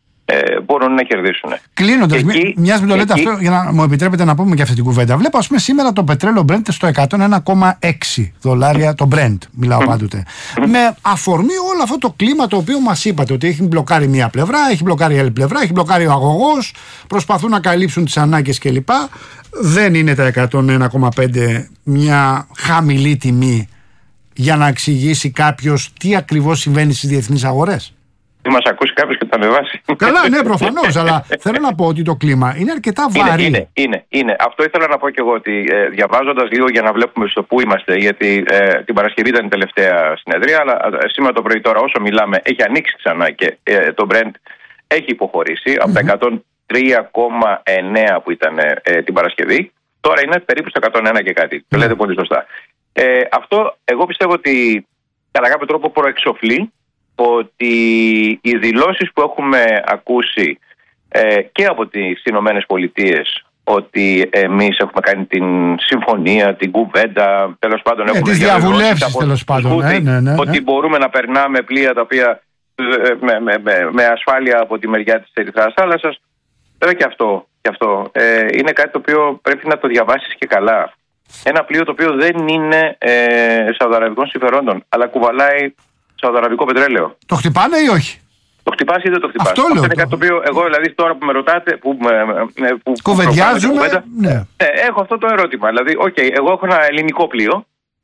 ε, μπορούν να κερδίσουν. Κλείνοντας, μιας με το λέτε εκεί, αυτό, για να μου επιτρέπετε να πούμε και αυτή την κουβέντα. Βλέπω, ας πούμε, σήμερα το πετρέλαιο Brent στο εκατόν ένα κόμμα έξι δολάρια το Brent, μιλάω πάντοτε. Με αφορμή όλο αυτό το κλίμα το οποίο μας είπατε, ότι έχει μπλοκάρει μία πλευρά, έχει μπλοκάρει άλλη πλευρά, έχει μπλοκάρει ο αγωγός, προσπαθούν να καλύψουν τις ανάγκες κλπ. Δεν είναι τα εκατόν ένα κόμμα πέντε μια χαμηλή τιμή για να εξηγήσει κάποιος τι ακριβώς συμβαίνει στις διεθνείς αγορές? Τι μας ακούσει κάποιος και θα ανεβάσει. Καλά, ναι, προφανώς, αλλά θέλω να πω ότι το κλίμα είναι αρκετά βαρύ. Είναι, είναι, είναι, είναι. Αυτό ήθελα να πω και εγώ, ότι ε, διαβάζοντας λίγο για να βλέπουμε στο πού είμαστε, γιατί ε, την Παρασκευή ήταν η τελευταία συνεδρία, αλλά ε, σήμερα το πρωί τώρα όσο μιλάμε έχει ανοίξει ξανά και ε, το Brent έχει υποχωρήσει mm-hmm. από τα εκατόν τρία κόμμα εννέα που ήταν ε, την Παρασκευή, τώρα είναι περίπου στο εκατόν ένα και κάτι. Mm-hmm. Το λέτε πολύ σωστά. Ε, αυτό εγώ πιστεύω ότι κατά κάποιο τρόπο προεξοφλεί ότι οι δηλώσεις που έχουμε ακούσει ε, και από τις Ηνωμένες Πολιτείες, ότι εμείς έχουμε κάνει την συμφωνία, την κουβέντα, τέλος πάντων ε, έχουμε τις διαβουλεύσεις τέλος πάντων, ναι, ναι, ναι, ότι μπορούμε να περνάμε πλοία τα οποία με, με, με, με ασφάλεια από τη μεριά της Ερυθράς θάλασσας. Βέβαια και αυτό, και αυτό ε, είναι κάτι το οποίο πρέπει να το διαβάσεις και καλά. Ένα πλοίο το οποίο δεν είναι ε, σαουδαραβικών συμφερόντων, αλλά κουβαλάει σαουδαραβικό πετρέλαιο. Το χτυπάνε ή όχι? Το χτυπάς ή δεν το χτυπάς? Αυτό, Αυτό είναι κάτι το οποίο εγώ, δηλαδή, τώρα που με ρωτάτε, που, που κουβεντιάζουμε, κουβέντα, ναι. ε, έχω αυτό το ερώτημα. Δηλαδή, okay, εγώ έχω ένα ελληνικό πλοίο.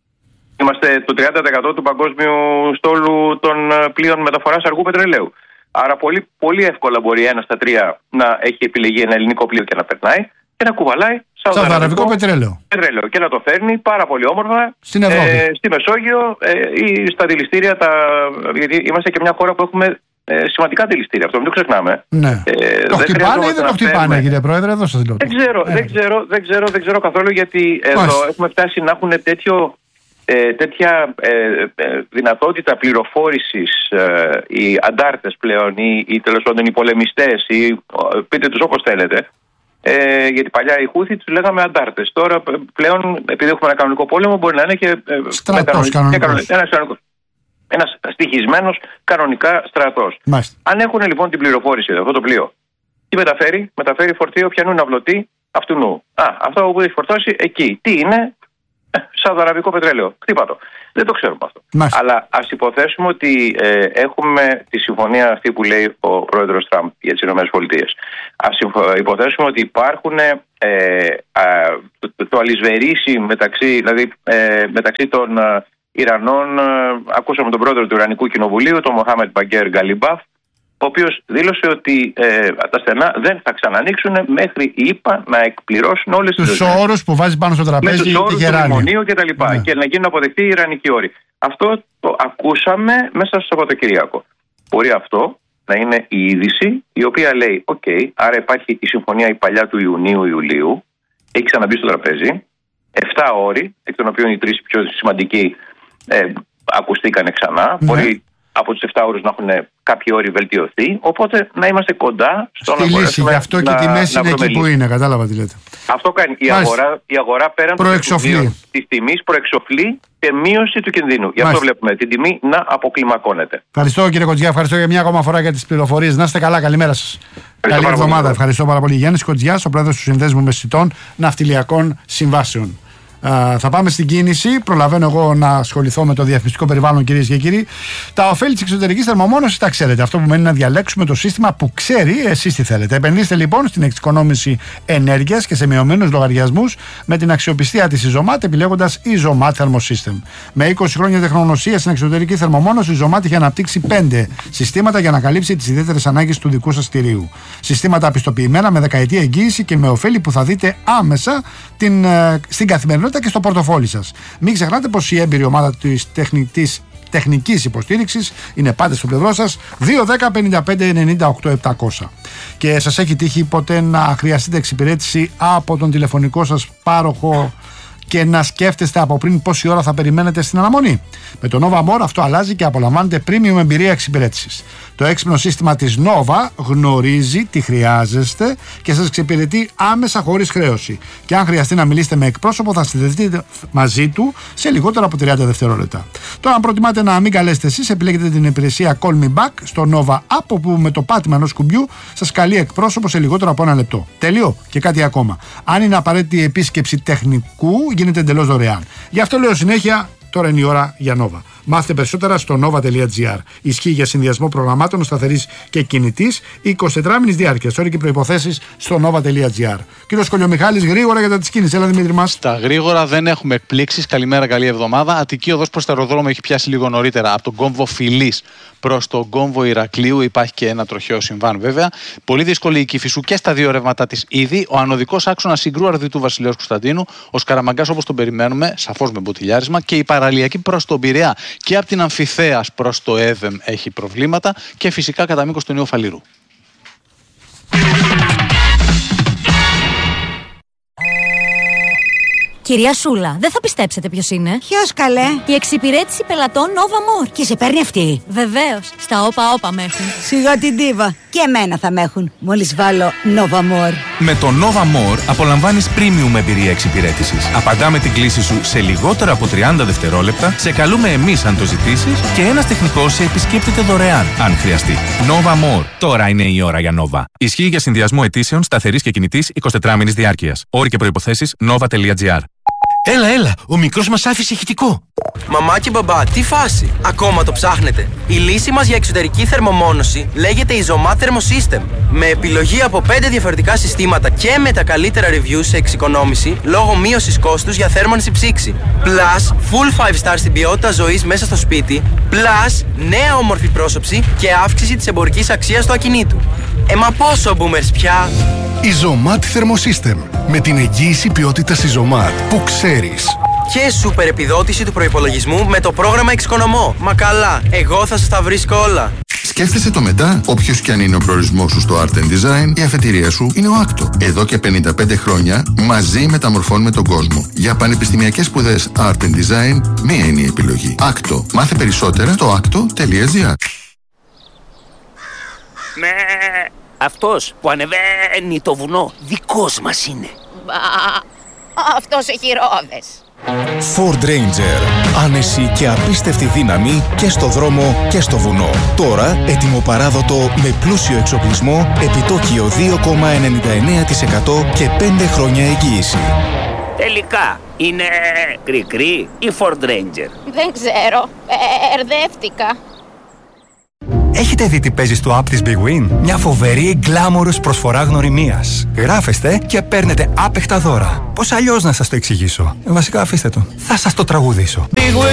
Είμαστε το τριάντα τοις εκατό του παγκόσμιου στόλου των πλοίων μεταφοράς αργού πετρελαίου. Άρα πολύ, πολύ εύκολα μπορεί ένα στα τρία να έχει επιλεγεί ένα ελληνικό πλοίο και να περνάει και να κουβαλάει σαουδαραβικό πετρέλαιο. πετρέλαιο και να το φέρνει πάρα πολύ όμορφα στην Ευρώπη, ε, στη Μεσόγειο ε, ή στα δηληστήρια. Τα, γιατί είμαστε και μια χώρα που έχουμε ε, σημαντικά δηληστήρια. Αυτό μην το ξεχνάμε. Ναι. Ε, το χτυπάνε ή δεν το χτυπάνε, κύριε Πρόεδρε? Εδώ σας λέω. Δεν ξέρω, ε, δεν, ξέρω, δεν, ξέρω, δεν ξέρω καθόλου, γιατί εδώ Μάλιστα. έχουμε φτάσει να έχουν τέτοιο. Ε, τέτοια ε, ε, δυνατότητα πληροφόρησης ε, οι αντάρτες πλέον ή, ή τέλος πάντων οι πολεμιστές ή ε, πείτε τους όπως θέλετε, ε, γιατί παλιά οι Χούθοι τους λέγαμε αντάρτες, τώρα πλέον επειδή έχουμε ένα κανονικό πόλεμο μπορεί να είναι και ε, στρατός κανονικός, ένας, ένας στοιχισμένος κανονικά στρατός. Μάλιστα. Αν έχουν λοιπόν την πληροφόρηση εδώ, αυτό το πλοίο, τι μεταφέρει? Μεταφέρει φορτίο πιανού ναυλωτή αυτού νου. Α, αυτό που έχει φορτώσει εκεί τι είναι? Σαουδαραβικό πετρέλαιο. Χτύπα το. Δεν το ξέρουμε αυτό. Μάλιστα. Αλλά ας υποθέσουμε ότι ε, έχουμε τη συμφωνία αυτή που λέει ο πρόεδρος Τραμπ για τις ΗΠΑ. Ας υποθέσουμε ότι υπάρχουν ε, α, το, το, το αλυσβερίσι μεταξύ, δηλαδή, ε, μεταξύ των ε, Ιρανών. Ε, ακούσαμε τον πρόεδρο του Ιρανικού Κοινοβουλίου, τον Μοχάμετ Μπαγκέρ Γκαλιμπάφ, ο οποίος δήλωσε ότι ε, τα στενά δεν θα ξανανοίξουν μέχρι οι ΗΠΑ να εκπληρώσουν όλες τους όρους που βάζει πάνω στο τραπέζι, με τους όρους του μνημονίου και τα λοιπά, ναι. και να γίνουν αποδεκτοί οι Ιρανικοί όροι. Αυτό το ακούσαμε μέσα στο Σαββατοκυριακό. Μπορεί αυτό να είναι η είδηση η οποία λέει: οκ, okay, άρα υπάρχει η συμφωνία η παλιά του Ιουνίου-Ιουλίου, έχει ξαναμπεί στο τραπέζι. Εφτά όροι, εκ των οποίων οι τρεις πιο σημαντικοί ε, ακουστήκανε ξανά. Ναι. Μπορεί από τους εφτά όρους να έχουν κάποιοι όροι βελτιωθεί, οπότε να είμαστε κοντά στο στη να λύση. Γι' αυτό και τη μέση είναι εκεί που είναι, κατάλαβα τι λέτε. Αυτό κάνει. Η αγορά, η αγορά πέραν της τιμής προεξοφλεί και μείωση του κινδύνου. Γι' αυτό βλέπουμε την τιμή να αποκλιμακώνεται. Ευχαριστώ κύριε Κοντζιά, ευχαριστώ για μια ακόμα φορά για τις πληροφορίες. Να είστε καλά, καλημέρα σας. Καλή εβδομάδα. Ευχαριστώ πάρα πολύ. Γιάννης Κοντζιάς, ο πρόεδρος του Συνδέσμου Μεσητών Ναυτιλιακών Συμβάσεων. Uh, θα πάμε στην κίνηση. Προλαβαίνω εγώ να ασχοληθώ με το διαφημιστικό περιβάλλον, κυρίες και κύριοι. Τα ωφέλη της εξωτερικής θερμομόνωσης τα ξέρετε. Αυτό που μένει να διαλέξουμε το σύστημα που ξέρει εσείς τι θέλετε. Επενδύστε λοιπόν στην εξοικονόμηση ενέργειας και σε μειωμένους λογαριασμούς με την αξιοπιστία της Isomat, επιλέγοντας Isomat Thermosystem. Με είκοσι χρόνια τεχνογνωσία στην εξωτερική θερμομόνωση, η Isomat έχει αναπτύξει πέντε συστήματα για να καλύψει τις ιδιαίτερες ανάγκες του δικού σας κτηρίου. Συστήματα πιστοποιημένα με δεκαετία εγγύηση και με ωφέλη που θα δείτε άμεσα την, στην καθημερινότητα και στο πορτοφόλι σας. Μην ξεχνάτε πως η έμπειρη ομάδα της τεχνητής τεχνικής υποστήριξης είναι πάντα στο πλευρό σας. Δύο δέκα πενήντα πέντε ενενήντα οκτώ επτακόσια. Και σας έχει τύχει ποτέ να χρειαστείτε εξυπηρέτηση από τον τηλεφωνικό σας πάροχο και να σκέφτεστε από πριν πόση ώρα θα περιμένετε στην αναμονή? Με το Nova More αυτό αλλάζει και απολαμβάνετε premium εμπειρία εξυπηρέτησης. Το έξυπνο σύστημα της Nova γνωρίζει τι χρειάζεστε και σας εξυπηρετεί άμεσα χωρίς χρέωση. Και αν χρειαστεί να μιλήσετε με εκπρόσωπο, θα συνδεθείτε μαζί του σε λιγότερο από τριάντα δευτερόλεπτα. Τώρα, αν προτιμάτε να μην καλέσετε εσείς, επιλέγετε την υπηρεσία Call Me Back στο Nova App, όπου με το πάτημα ενός κουμπιού σας καλεί εκπρόσωπο σε λιγότερο από ένα λεπτό. Τέλειο. Και κάτι ακόμα. Αν είναι απαραίτητη η επίσκεψη τεχνικού, γίνεται εντελώς δωρεάν. Γι' αυτό λέω συνέχεια, τώρα είναι η ώρα για Nova. Μάθετε περισσότερα στο nova τελεία gr. Ισχύει για συνδυασμό προγραμμάτων σταθερής και κινητής εικοσιτετράωρης διάρκειας. Όροι και προϋποθέσεις στο nova τελεία gr. Κύριος Κολιομιχάλης, γρήγορα για τα της κίνησης. Έλα, Δημήτρη μας. Στα γρήγορα δεν έχουμε εκπλήξεις. Καλημέρα, καλή εβδομάδα. Αττική οδός προς το αεροδρόμιο έχει πιάσει λίγο νωρίτερα. Από τον κόμβο Φιλής προς τον κόμβο Ηρακλείου υπάρχει και ένα τροχαίο συμβάν, βέβαια. Πολύ δύσκολη η Κηφισού και στα δύο ρεύματα της ήδη. Ο ανωδικός άξονας Συγκρού Αρδιτού Βασιλέως Κωνσταντίνου. Ο Σκαραμαγκάς, όπως τον περιμένουμε, σαφώς με μποτιλιάρισμα. Και η παραλιακή προς τον Πειραιά και από την Αμφιθέας προς το ΕΔΕΜ έχει προβλήματα. Και φυσικά κατά μήκος του Νέου Φαλήρου. Κυρία Σούλα, δεν θα πιστέψετε ποιος είναι. Ποιος, καλέ? Η εξυπηρέτηση πελατών Nova More. Και σε παίρνει αυτή? Βεβαίως. Στα όπα-όπα με έχουν. Σιγά την ντίβα. Και εμένα θα με έχουν. Μόλις βάλω Nova More. Με το Nova More απολαμβάνεις premium εμπειρία εξυπηρέτησης. Απαντάμε την κλήση σου σε λιγότερα από τριάντα δευτερόλεπτα, σε καλούμε εμείς αν το ζητήσεις και ένας τεχνικός σε επισκέπτεται δωρεάν αν χρειαστεί. Nova More. Τώρα είναι η ώρα για Nova. Ισχύει για συνδυασμό αιτήσεων σταθερής και κινητής εικοσιτετράωρης διάρκειας. Όροι και προϋποθέσεις nova τελεία gr. Έλα, έλα, ο μικρός μας άφησε ηχητικό. Μαμά και μπαμπά, τι φάση, ακόμα το ψάχνετε? Η λύση μας για εξωτερική θερμομόνωση λέγεται Isomat Thermosystem. Με επιλογή από πέντε διαφορετικά συστήματα και με τα καλύτερα reviews σε εξοικονόμηση λόγω μείωσης κόστους για θέρμανση ψήξη. Plus, full five star στην ποιότητα ζωής μέσα στο σπίτι. Plus, νέα όμορφη πρόσωψη και αύξηση της εμπορικής αξίας του ακινήτου. Ε, μα πόσο boomers πια! Isomat Thermosystem. Με την εγγύηση ποιότητας Isomat που ξέρεις. Και σούπερ επιδότηση του προϋπολογισμού με το πρόγραμμα Εξοικονομώ. Μα καλά, εγώ θα σας τα βρίσκω όλα. Σκέφτεσαι το μετά, όποιος κι αν είναι ο προορισμός σου στο Art and Design, η αφετηρία σου είναι ο Άκτο. Εδώ και πενήντα πέντε χρόνια μαζί μεταμορφώνουμε τον κόσμο. Για πανεπιστημιακές σπουδές Art and Design, μία είναι η επιλογή. Άκτο. Μάθε περισσότερα στο άκτο τελεία gr. Με αυτός που ανεβαίνει το βουνό, δικός μας είναι. Μπα, αυτός έχει ρόδες. Ford Ranger. Άνεση και απίστευτη δύναμη και στο δρόμο και στο βουνό. Τώρα έτοιμο παράδοτο με πλούσιο εξοπλισμό, επιτόκιο δύο κόμμα ενενήντα εννέα τοις εκατό και πέντε χρόνια εγγύηση. Τελικά, είναι κρικρί ή Ford Ranger? Δεν ξέρω, ερδεύτηκα. Έχετε δει τι παίζει στο app της Big Win? Μια φοβερή γκλάμορος προσφορά γνωριμίας. Γράφεστε και παίρνετε άπεχτα δώρα. Πώς αλλιώς να σας το εξηγήσω? Βασικά αφήστε το. Θα σας το τραγουδήσω. Big Win.